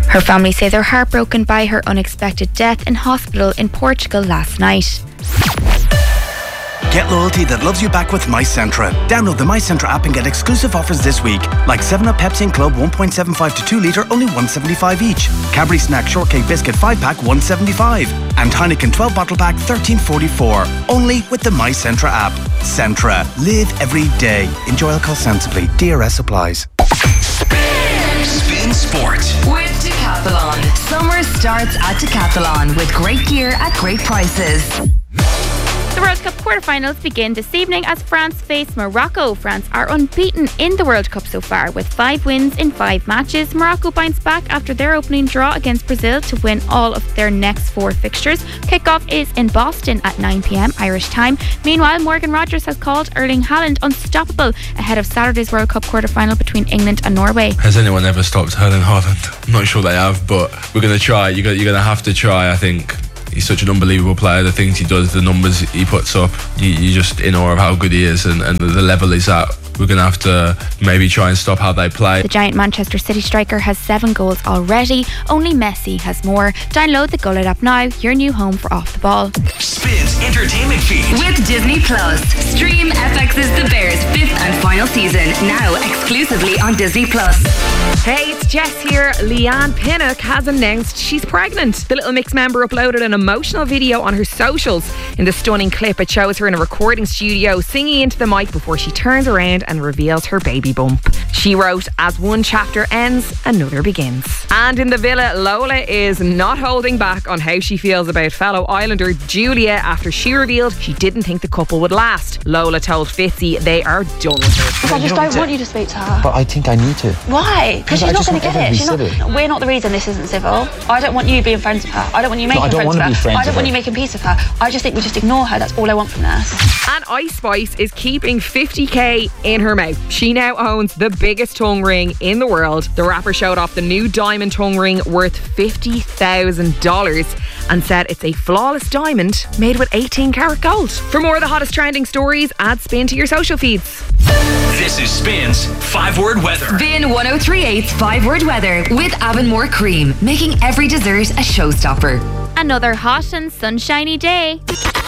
Her family say they're heartbroken by her unexpected death in hospital in Portugal last night. Get loyalty that loves you back with MyCentra. Download the MyCentra app and get exclusive offers this week. Like 7up Pepsi and Club 1.75 to 2 litre, only $1.75 each. Cadbury Snack Shortcake Biscuit 5-pack, $1.75. And Heineken 12 bottle pack, $13.44. Only with the MyCentra app. Centra. Live every day. Enjoy alcohol sensibly. DRS applies. Spin Sport with Decathlon. Summer starts at Decathlon with great gear at great prices. The World Cup quarterfinals begin this evening as France face Morocco. France are unbeaten in the World Cup so far with 5 wins in 5 matches. Morocco bounce back after their opening draw against Brazil to win all of their next 4 fixtures. Kickoff is in Boston at 9 p.m. Irish time. Meanwhile, Morgan Rogers has called Erling Haaland unstoppable ahead of Saturday's World Cup quarterfinal between England and Norway. Has anyone ever stopped Erling Haaland? I'm not sure they have, but we're going to try. You're going to have to try, I think. He's such an unbelievable player. The things he does, the numbers he puts up, you're just in awe of how good he is and the level he's at. We're going to have to maybe try and stop how they play. The giant Manchester City striker has 7 goals already. Only Messi has more. Download the Gullet app now, your new home for Off the Ball. Spins entertainment feed with Disney Plus. Stream FX's The Bears 5th and final season now exclusively on Disney Plus. Hey, it's Jess here. Leanne Pinnock has announced she's pregnant. The Little Mix member uploaded an emotional video on her socials. In the stunning clip, it shows her in a recording studio singing into the mic before she turns around and reveals her baby bump. She wrote, "As one chapter ends, another begins." And in the villa, Lola is not holding back on how she feels about fellow Islander Julia after she revealed she didn't think the couple would last. Lola told Fitzy they are done with her. I just don't want you to speak to her. But I think I need to. Why? Because she's not going to get it. We're not the reason this isn't civil. I don't want you being friends with her. I don't want you making friends with her. I don't want you making peace with her. I just think we just ignore her. That's all I want from this. And Ice Spice is keeping $50,000 in her mouth. She now owns the biggest tongue ring in the world. The rapper showed off the new diamond tongue ring worth $50,000 and said it's a flawless diamond made with 18-karat gold. For more of the hottest trending stories, add Spin to your social feeds. This is Spin's 5-word weather. Spin 1038's 5-word weather with Avonmore Cream, making every dessert a showstopper. Another hot and sunshiny day.